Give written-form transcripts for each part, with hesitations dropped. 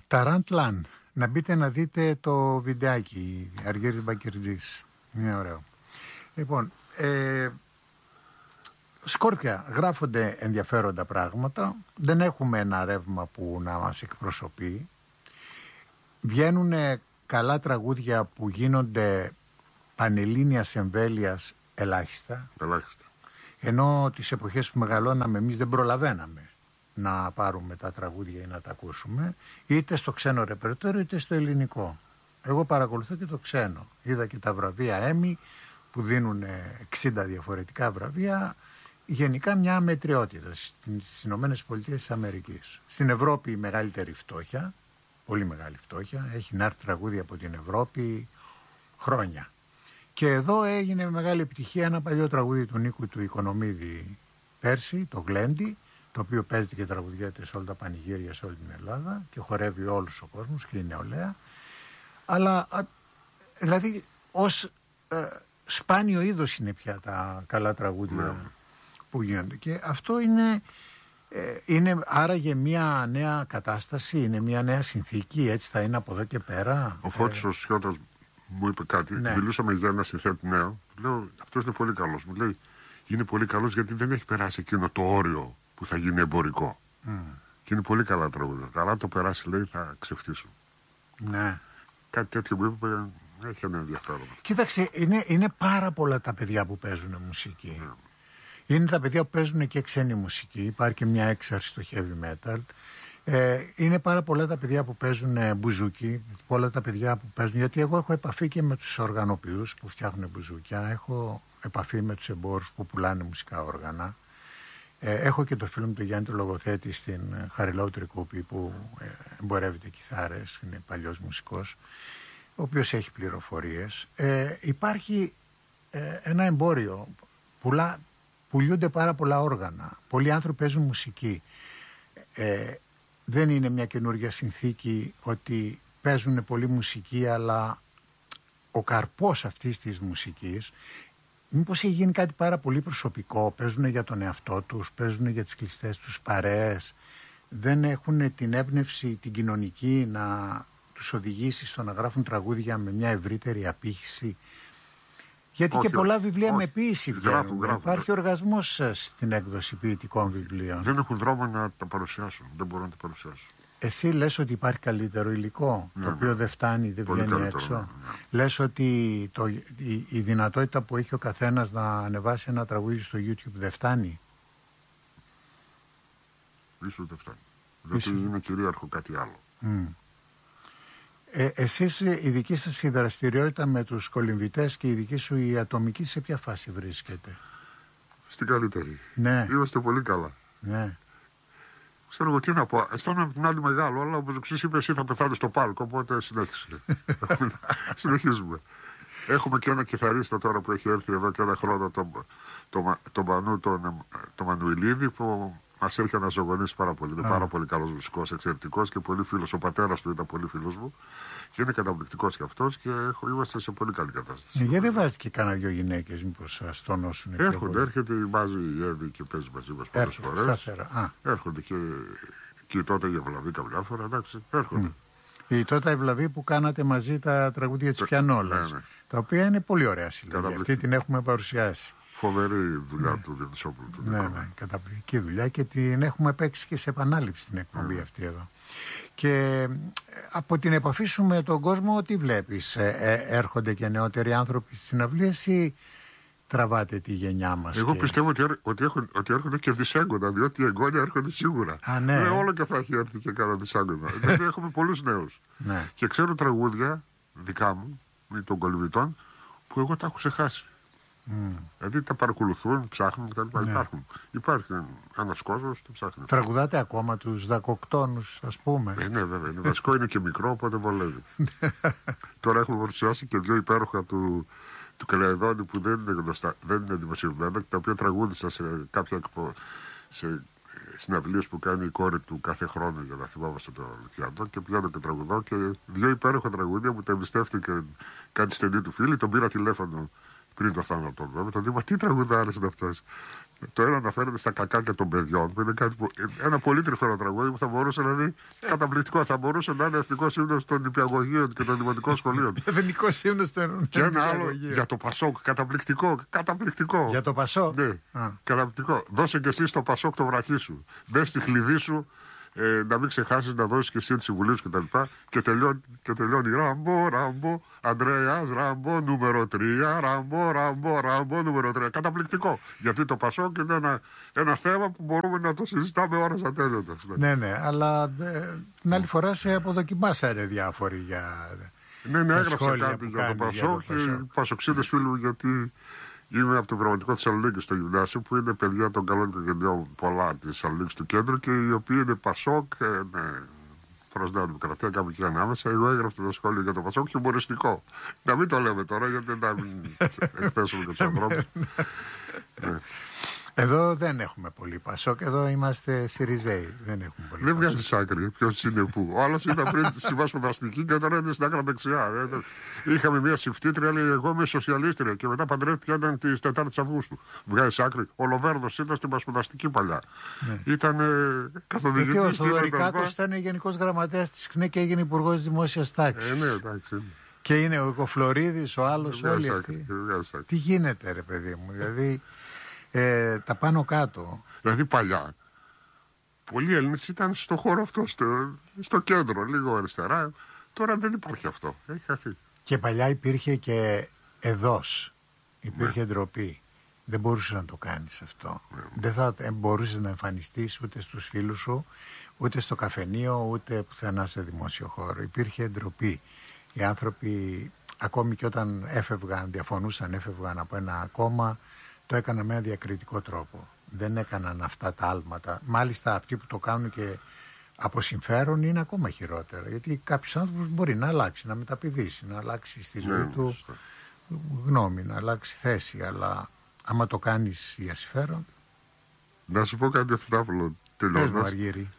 Ταράντλαν. Να μπείτε να δείτε το βιντεάκι. Αργύρης Μπακερτζής. Είναι ωραίο. Λοιπόν, Σκόρπια, γράφονται ενδιαφέροντα πράγματα. Δεν έχουμε ένα ρεύμα που να μας εκπροσωπεί. Βγαίνουν καλά τραγούδια που γίνονται πανελλήνιας εμβέλειας ελάχιστα. Ενώ τις εποχές που μεγαλώναμε εμείς δεν προλαβαίναμε να πάρουμε τα τραγούδια ή να τα ακούσουμε, είτε στο ξένο ρεπερτόριο είτε στο ελληνικό. Εγώ παρακολουθώ και το ξένο. Είδα και τα βραβεία Έμι που δίνουν 60 διαφορετικά βραβεία. Γενικά μια αμετριότητα στις Ηνωμένες Πολιτείες της Αμερικής. Στην Ευρώπη η μεγαλύτερη φτώχεια, πολύ μεγάλη φτώχεια. Έχει να έρθει τραγούδια από την Ευρώπη χρόνια. Και εδώ έγινε με μεγάλη επιτυχία ένα παλιό τραγούδι του Νίκου του Οικονομίδη πέρσι, το Γλέντι, το οποίο παίζεται και τραγουδιέται σε όλα τα πανηγύρια σε όλη την Ελλάδα και χορεύει όλους ο κόσμος και η νεολαία. Αλλά δηλαδή ως σπάνιο είδος είναι πια τα καλά τραγούδια που γίνονται. Και αυτό είναι άραγε μια νέα κατάσταση, είναι μια νέα συνθήκη, έτσι θα είναι από εδώ και πέρα. Ο Φώτης ο Σιώτας μου είπε κάτι, μιλούσαμε για ένα συνθέτη νέο, λέω αυτός είναι πολύ καλός, μου λέει είναι πολύ καλός γιατί δεν έχει περάσει εκείνο το όριο που θα γίνει εμπορικό. Και είναι πολύ καλά τραγούδια. Καλά το περάσει, λέει, θα ξεφτύσουν. Ναι. Κάτι τέτοιο που είπε έχει ένα ενδιαφέρον. Κοίταξε, είναι πάρα πολλά τα παιδιά που παίζουν μουσική. Είναι τα παιδιά που παίζουν και ξένη μουσική. Υπάρχει και μια έξαρση στο heavy metal. Είναι πάρα πολλά τα παιδιά που παίζουν μπουζούκι. Πολλά τα παιδιά που παίζουν. Γιατί εγώ έχω επαφή και με τους οργανοποιούς που φτιάχνουν μπουζούκια. Έχω επαφή με τους εμπόρους που πουλάνε μουσικά όργανα. Έχω και το φίλο μου τον Γιάννη του Λογοθέτη στην Χαριλάου Τρικούπη που εμπορεύεται κιθάρες. Είναι παλιός μουσικός, ο οποίος έχει πληροφορίες. Υπάρχει ένα εμπόριο. Πουλιούνται πάρα πολλά όργανα. Πολλοί άνθρωποι παίζουν μουσική. Δεν είναι μια καινούργια συνθήκη ότι παίζουν πολλή μουσική, αλλά ο καρπός αυτής της μουσικής μήπως έχει γίνει κάτι πάρα πολύ προσωπικό. Παίζουν για τον εαυτό τους, παίζουν για τις κλειστές τους παρέες. Δεν έχουν την έμπνευση, την κοινωνική να τους οδηγήσει στο να γράφουν τραγούδια με μια ευρύτερη απήχηση. Γιατί και πολλά βιβλία με ποίηση βγαίνουν. Υπάρχει οργασμός στην έκδοση ποιητικών βιβλίων. Δεν έχουν δρόμο να τα παρουσιάσουν. Δεν μπορούν να τα παρουσιάσουν. Εσύ λες ότι υπάρχει καλύτερο υλικό, το οποίο δεν φτάνει, δεν βγαίνει έξω. Λες ότι η δυνατότητα που έχει ο καθένας να ανεβάσει ένα τραγούδι στο YouTube δεν φτάνει. Ίσως δεν φτάνει. Διότι είναι κυρίαρχο κάτι άλλο. Εσείς η δική σας η δραστηριότητα με τους κολυμβητές και η δική σου η ατομική σε ποια φάση βρίσκεται? Στην καλύτερη. Ναι. Είμαστε πολύ καλά. Ναι. Ξέρω εγώ τι να πω. Αισθάνομαι την άλλη μεγάλο, αλλά όπως ξέρεις είπε εσύ θα πεθάνει στο πάλκο, οπότε συνέχισε. Συνεχίζουμε. Έχουμε και ένα κιθαρίστα τώρα που έχει έρθει εδώ και ένα χρόνο, τον Μανού, τον Μανουηλίδη, που μας έχει αναζωογονήσει πάρα πολύ. Είναι πάρα πολύ καλός μουσικός, εξαιρετικός και πολύ φίλος. Ο πατέρας του ήταν πολύ φίλος μου και είναι καταπληκτικός κι αυτός και είμαστε σε πολύ καλή κατάσταση. Γιατί δεν βάζετε και κάνα δυο γυναίκες, μήπως σας τονώσουν? Έρχεται η Μάζη η Εύη και παίζει μαζί μας πολλές φορές. Σταθερά. Έρχονται και τότε η Ευλαβή καμιά φορά, εντάξει, έρχονται. Η τότε Ευλαβή που κάνατε μαζί τα τραγούδια της Πιανόλας, τα οποία είναι πολύ ωραία συλλογή. Αυτή την έχουμε παρουσιάσει. Φοβερή δουλειά του Διονυσόπουλου. Ναι, καταπληκτική δουλειά και την έχουμε παίξει και σε επανάληψη την εκπομπή αυτή εδώ. Και από την επαφή σου με τον κόσμο, τι βλέπεις? Έρχονται και νεότεροι άνθρωποι στις συναυλίες ή τραβάτε τη γενιά μας? Εγώ πιστεύω ότι έρχονται και δισέγγωνα, διότι οι εγγόνια έρχονται σίγουρα. Ναι. Όλο και θα έχει έρθει και κάνα δισέγγωνα. Δηλαδή έχουμε πολλούς νέους. Ναι. Και ξέρω τραγούδια δικά μου, των κολυμβητών, που εγώ τα έχω ξεχάσει. Δηλαδή τα παρακολουθούν, ψάχνουν κτλ. Υπάρχει ένας κόσμος που ψάχνει. Τραγουδάτε ακόμα τους δακοκτώνους, ας πούμε? Ναι, βέβαια. Είναι βασικό, είναι και μικρό, οπότε βολεύει. Τώρα έχουμε παρουσιάσει και δύο υπέροχα του Καλαϊδόνη που δεν είναι γνωστά, δεν είναι δημοσιευμένα, τα οποία τραγούδισα σε κάποια συναυλίες που κάνει η κόρη του κάθε χρόνο για να θυμάμαστε το Λουκιάντο και πηγαίνω και τραγουδάω και δύο υπέροχα τραγούδια που τα εμπιστεύτηκε κάτι στενή του φίλη, τον πήρα τηλέφωνο πριν το θάνατο βέβαια, τον είπα τι τραγουδάρες είναι αυτός Το ένα αναφέρεται στα κακάκια των παιδιών, που είναι ένα πολύ τρυφερό τραγούδι που θα μπορούσε να είναι καταπληκτικό. Θα μπορούσε να είναι εθνικός ύμνος των νηπιαγωγείων και των δημοτικών σχολείων. Εθνικός ύμνος των νηπιαγωγείων. Και ένα άλλο για το Πασόκ. Καταπληκτικό. Για το Πασόκ. Ναι, καταπληκτικό. Δώσε και εσύ στο Πασόκ το βραχί σου. Μπες στη χλειδί σου. Να μην ξεχάσεις να δώσεις και εσύ τη συμβουλή σου κτλ. Και τελειώνει Ραμπό, Ανδρέας Ραμπό, νούμερο 3, Ραμπό, νούμερο 3. Καταπληκτικό. Γιατί το Πασόκ είναι ένα θέμα που μπορούμε να το συζητάμε ώρες ατέλειωτες. Ναι, αλλά την άλλη φορά σε αποδοκιμάσανε διάφοροι για. Ναι, έγραψα κάτι για το Πασόκ και οι Πασοξίδες φίλοι μου, γιατί είμαι από το πραγματικό της Θεσσαλονίκης στο γυμνάσιο, που είναι παιδιά των καλών οικογενειών πολλά της Θεσσαλονίκης του κέντρου και οι οποίοι είναι Πασόκ, προς Νέα Δημοκρατία, κάπου εκεί ανάμεσα. Εγώ έγραψα το σχόλιο για το Πασόκ χιουμοριστικό. Να μην το λέμε τώρα, γιατί να μην εκθέσουμε και τους ανθρώπους. Εδώ δεν έχουμε πολύ Πασόκ, εδώ είμαστε Σιριζέοι. Δεν βγάζει άκρη ποιος είναι πού. Ο άλλος ήταν πριν στη Βασπουδαστική και τώρα είναι στην άκρα δεξιά. Είχαμε μια συμφτήτρια, λέει εγώ είμαι σοσιαλίστρια και μετά παντρεύτηκε, ήταν τη 4η Αυγούστου. Βγάζει άκρη. Ο Λοβέρδος ήταν στην Βασπουδαστική παλιά. Ήταν καθοδηγητής. Και ο Θοδωρικάκος ήταν γενικός γραμματέας της ΚΝΕ και έγινε υπουργός δημόσιας τάξης. Ναι, εντάξει. Και είναι ο Φλωρίδης, ο άλλος, όλοι αυτοί. Τι γίνεται, ρε παιδί μου, δηλαδή. Τα πάνω κάτω. Δηλαδή παλιά πολλοί Έλληνες ήταν στο χώρο αυτό, στο κέντρο, λίγο αριστερά. Τώρα δεν υπάρχει αυτό. Έχει χαθεί. Και παλιά υπήρχε και εδώς. Υπήρχε ντροπή. Δεν μπορούσε να το κάνεις αυτό. Δεν θα μπορούσες να εμφανιστείς ούτε στους φίλους σου, ούτε στο καφενείο, ούτε πουθενά σε δημόσιο χώρο. Υπήρχε ντροπή. Οι άνθρωποι, ακόμη και όταν έφευγαν από ένα κόμμα, το έκαναν με ένα διακριτικό τρόπο. Δεν έκαναν αυτά τα άλματα. Μάλιστα αυτοί που το κάνουν και από συμφέρον είναι ακόμα χειρότερα. Γιατί κάποιος άνθρωπος μπορεί να αλλάξει, να μεταπηδήσει, να αλλάξει στη ζωή του γνώμη, να αλλάξει θέση. Αλλά άμα το κάνεις για συμφέρον. Να σου πω κάτι αυτοάπλο τελειώνοντας. Πες μου, Αργύρη.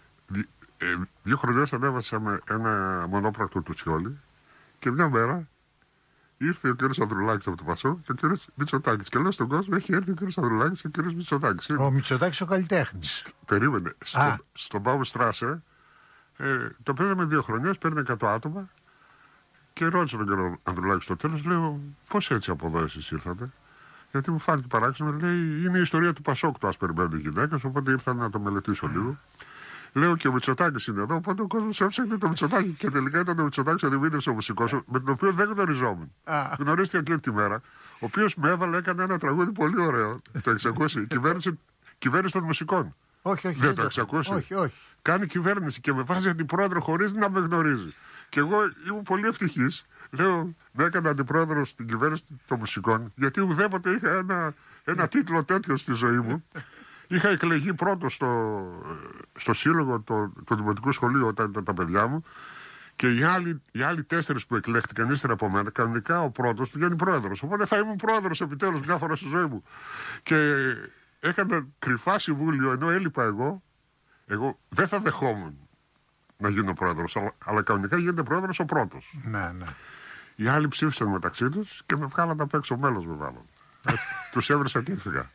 2 χρονιές ανέβασαμε ένα μονόπρακτο του Τσιόλι και μια μέρα ήρθε ο κ. Ανδρουλάκης από το Πασόκ και ο κ. Μητσοτάκης. Και λέω στον κόσμο: έχει έρθει ο κ. Ανδρουλάκης και ο κ. Μητσοτάκης. Ο Μητσοτάκης ο καλλιτέχνης. Περίμενε. Στον Παύλο Στράσε το παίρναμε 2 χρονιές, παίρνει 100 άτομα και ρώτησε τον κ. Ανδρουλάκη στο τέλος: λέω, πώς έτσι από εδώ εσείς ήρθατε? Γιατί μου φάνηκε παράξενο, λέει: είναι η ιστορία του Πασόκ, το ας περιμένουν οι γυναίκες, οπότε ήρθα να το μελετήσω λίγο. Λέω και ο Μητσοτάκης είναι εδώ, οπότε ο κόσμος έψαχνε το Μητσοτάκη. Και τελικά ήταν ο Μητσοτάκης ο Δημήτρης ο μουσικός, με τον οποίο δεν γνωριζόμουν. Γνωρίστηκε εκείνη τη μέρα, ο οποίος με έβαλε, έκανε ένα τραγούδι πολύ ωραίο. Το έχεις ακούσει? Κυβέρνηση των μουσικών. Όχι. Δεν το έχεις ακούσει? Όχι. Κάνει κυβέρνηση και με βάζει αντιπρόεδρο χωρίς να με γνωρίζει. Και εγώ ήμουν πολύ ευτυχής. Λέω, με έκανε αντιπρόεδρο στην κυβέρνηση των μουσικών, γιατί ουδέποτε είχα ένα τίτλο τέτοιο στη ζωή μου. Είχα εκλεγεί πρώτο στο σύλλογο του Δημοτικού Σχολείου όταν ήταν τα παιδιά μου και οι άλλοι 4 που εκλέχτηκαν ύστερα από μένα, κανονικά ο πρώτος βγαίνει πρόεδρος. Οπότε θα ήμουν πρόεδρος επιτέλους μια φορά στη ζωή μου. Και έκανα κρυφά συμβούλιο, ενώ έλειπα εγώ δεν θα δεχόμουν να γίνω πρόεδρος, αλλά κανονικά γίνεται πρόεδρος ο πρώτος. Ναι. Οι άλλοι ψήφισαν μεταξύ τους και με βγάλαν απ' έξω, μέλος με βάλαν. Τους έβρισα και έφυγα.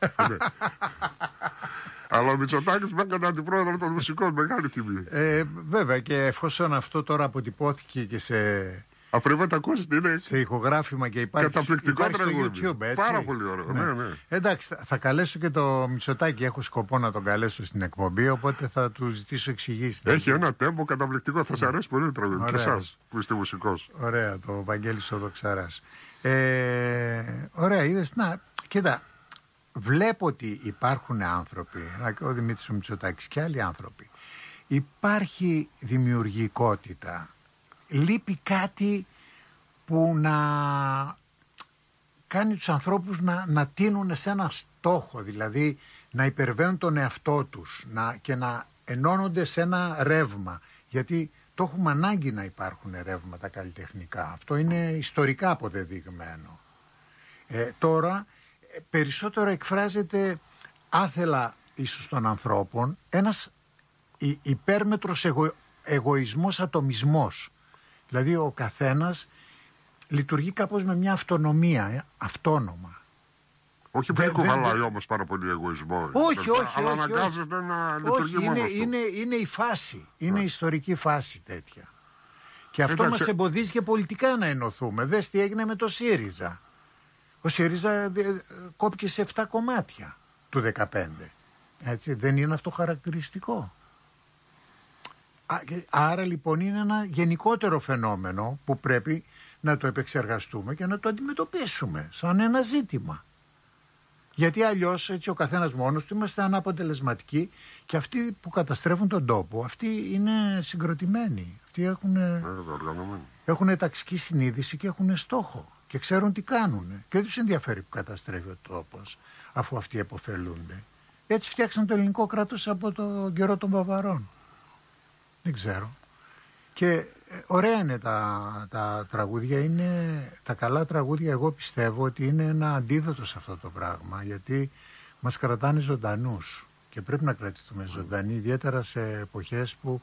Αλλά ο Μητσοτάκης με έκανε αντιπρόεδρο των μουσικών, μεγάλη τιμή. Βέβαια, και εφόσον αυτό τώρα αποτυπώθηκε και σε. Πρέπει να τα ακούσετε, είναι. Σε ηχογράφημα και υπάρχει. Καταπληκτικό τραγούδι. Στο YouTube, έτσι. Πάρα πολύ ωραίο. Ναι. Εντάξει, θα καλέσω και το Μητσοτάκη. Έχω σκοπό να τον καλέσω στην εκπομπή, οπότε θα του ζητήσω εξηγήσεις. Έχει ένα τέμπο καταπληκτικό. Θα σας αρέσει πολύ το τραγούδι. Και εσάς που είστε μουσικός. Ωραία, το Βαγγέλης ο Δοξαράς. Ωραία, είδες. Κοίτα. Βλέπω ότι υπάρχουν άνθρωποι, ο Δημήτρης ο Μητσοτάκης και άλλοι άνθρωποι. Υπάρχει δημιουργικότητα. Λείπει κάτι που να κάνει τους ανθρώπους να τείνουν σε ένα στόχο, δηλαδή να υπερβαίνουν τον εαυτό τους και να ενώνονται σε ένα ρεύμα. Γιατί το έχουμε ανάγκη να υπάρχουν ρεύματα καλλιτεχνικά. Αυτό είναι ιστορικά αποδεδειγμένο. Τώρα περισσότερο εκφράζεται άθελα ίσως των ανθρώπων ένας υπέρμετρος εγωισμός, ατομισμός. Δηλαδή ο καθένας λειτουργεί κάπως με μια αυτονομία, αυτόνομα. Όχι επειδή κουβαλάει όμως πάρα πολύ εγωισμό. Όχι. Αλλά αναγκάζεται να λειτουργεί μόνος του. Είναι η φάση. Είναι η ιστορική φάση τέτοια. Και αυτό μας εμποδίζει και πολιτικά να ενωθούμε. Δες τι έγινε με το ΣΥΡΙΖΑ. Ο ΣΥΡΙΖΑ κόπηκε σε 7 κομμάτια του 2015. Έτσι, δεν είναι αυτό χαρακτηριστικό? Άρα λοιπόν είναι ένα γενικότερο φαινόμενο που πρέπει να το επεξεργαστούμε και να το αντιμετωπίσουμε σαν ένα ζήτημα. Γιατί αλλιώς έτσι ο καθένας μόνος του είμαστε αναποτελεσματικοί και αυτοί που καταστρέφουν τον τόπο, αυτοί είναι συγκροτημένοι. Αυτοί έχουν ταξική συνείδηση και έχουν στόχο και ξέρουν τι κάνουν. Και δεν τους ενδιαφέρει που καταστρέφει ο τόπος, αφού αυτοί επωφελούνται. Έτσι φτιάξαν το ελληνικό κράτος από τον καιρό των Βαβαρών. Δεν ξέρω. Και ωραία είναι τα τραγούδια, τα καλά τραγούδια. Εγώ πιστεύω ότι είναι ένα αντίδοτο σε αυτό το πράγμα, γιατί μας κρατάνε ζωντανούς και πρέπει να κρατηθούμε ζωντανοί, ιδιαίτερα σε εποχές που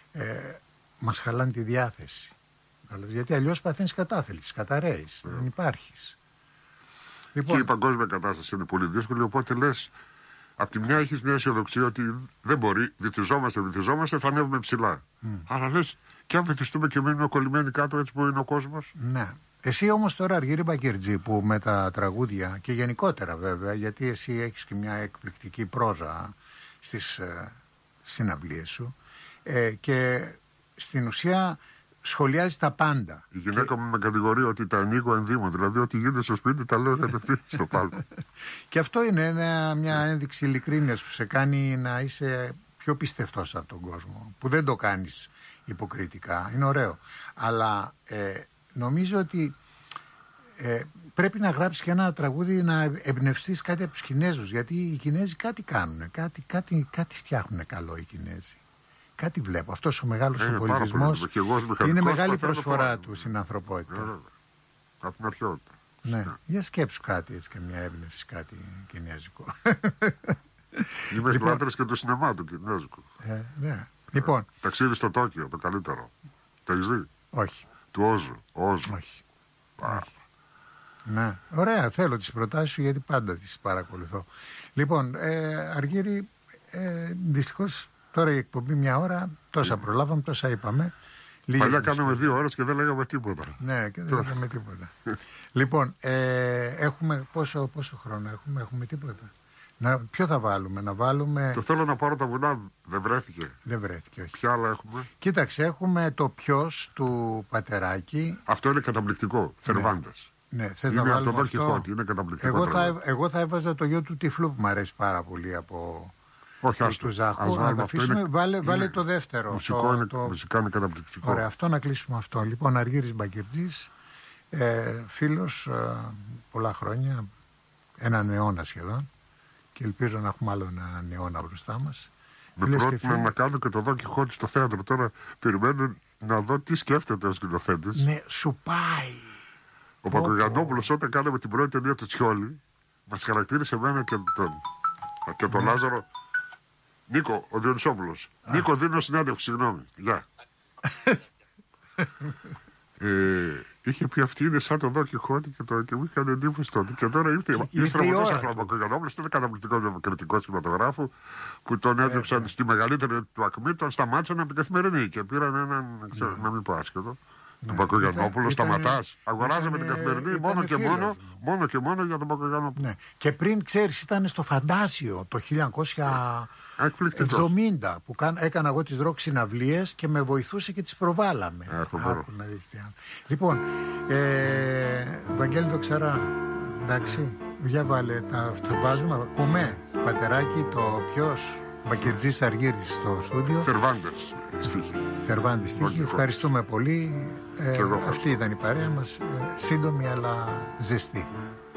μας χαλάνε τη διάθεση. Γιατί αλλιώς παθαίνεις κατάθλιψη, καταραίεις, δεν υπάρχεις. Λοιπόν, και η παγκόσμια κατάσταση είναι πολύ δύσκολη, οπότε λες, απ' τη μια έχεις μια αισιοδοξία ότι δεν μπορεί, βυθιζόμαστε, θα ανέβουμε ψηλά. Αλλά λες, και αν βυθιστούμε και μείνουμε κολλημένοι κάτω έτσι που είναι ο κόσμος. Ναι. Εσύ όμως τώρα, Αργύρη Μπακερτζή, που με τα τραγούδια και γενικότερα βέβαια, γιατί εσύ έχεις και μια εκπληκτική πρόζα στις συναυλίες σου και στην ουσία σχολιάζει τα πάντα. Η γυναίκα μου με κατηγορεί ότι τα ανοίγω ενδύμω, δηλαδή ότι γίνεται στο σπίτι τα λέω κατευθείαν στο πάλκο. Και αυτό είναι μια ένδειξη ειλικρίνειας που σε κάνει να είσαι πιο πιστευτός από τον κόσμο, που δεν το κάνεις υποκριτικά. Είναι ωραίο. Αλλά νομίζω ότι πρέπει να γράψεις και ένα τραγούδι να εμπνευστείς κάτι από τους Κινέζους, γιατί οι Κινέζοι κάτι κάνουν, κάτι φτιάχνουν καλό οι Κινέζοι. Κάτι βλέπω. Αυτός ο μεγάλος πολιτισμός είναι μεγάλη προσφορά του στην ανθρωπότητα. Από την αρχαιότητα. Ναι. Για σκέψου κάτι έτσι και μια έμπνευση, κάτι κινέζικο. Είμαι λάτρης και το σινεμά του κινέζικου. Ναι. Λοιπόν. Ταξίδι στο Τόκιο, το καλύτερο. Το έχεις δει? Όχι. Του Όζου. Όχι. Ναι. Ωραία, θέλω τις προτάσεις σου γιατί πάντα τις παρακολουθώ. Λοιπόν, Αργύρη, δυστυχώς τώρα η εκπομπή μια ώρα, τόσα προλάβαμε, τόσα είπαμε. Παλιά κάναμε 2 ώρες και δεν λέγαμε τίποτα. Ναι, και δεν λέγαμε τίποτα. Λοιπόν, έχουμε πόσο χρόνο έχουμε τίποτα? Ποιο θα βάλουμε, να βάλουμε... Το θέλω να πάρω τα βουνά, δεν βρέθηκε. Δεν βρέθηκε, όχι. Ποια άλλα έχουμε? Κοίταξε, έχουμε το ποιος του Πατεράκη. Αυτό είναι καταπληκτικό, Θερβάντες. Ναι, θες να βάλουμε το αυτό? Είναι καταπληκτικό. Εγώ θα έβαζα το γιο του Τυφλού που μου αρέσει πάρα πολύ από... Όχι, του Ζάχου. Να το αφήσουμε, βάλε το δεύτερο. Μουσικά είναι καταπληκτικό. Ωραία, αυτό να κλείσουμε αυτό. Λοιπόν, Αργύρης Μπακερτζής, φίλος πολλά χρόνια, έναν αιώνα σχεδόν, και ελπίζω να έχουμε άλλο έναν αιώνα μπροστά μας. Με πρότεινα να κάνω και το Δον Κιχώτη στο θέατρο. Τώρα περιμένω να δω τι σκέφτεται ο σκηνοθέτης. Ναι, σου πάει. Ο Πακογιαννόπουλος όταν κάναμε την πρώτη ταινία του Τσιόλι, μας χαρακτήρισε εμένα και τον Λάζαρο. Νίκο, ο Διονυσόπουλος. Νίκο, δίνω συνέντευξη, συγγνώμη. Γεια. Είχε πει αυτή είναι σαν τον Δον Κιχώτη και μου είχε εντύπωση τότε. Και τώρα ήρθε από τόσα χρόνια ο Πακογιαννόπουλος, ήταν καταπληκτικό κριτικό κινηματογράφου που τον έδιωξαν στη μεγαλύτερη του ακμή, τον σταμάτησαν από την Καθημερινή και πήραν έναν, να μην πω άσχετο. Τον Πακογιαννόπουλο, σταματάς. Αγοράζαμε την Καθημερινή μόνο και μόνο για τον Πακογιαννόπουλο. Ναι. Και πριν, ξέρεις, ήταν στο Φαντάσιο το 1970 που έκανα εγώ τις ροκ συναυλίες και με βοηθούσε και τις προβάλαμε. Λοιπόν, Βαγγέλη Δοξαρά, εντάξει, για βάλε, τα βάζουμε, ακούμε, Πατεράκη, το ποιος, Μπακερτζής Αργύρης στο στούντιο. Θερβάντης στίχη. Ευχαριστούμε πολύ. Αυτή ήταν η παρέα μας, σύντομη αλλά ζεστή.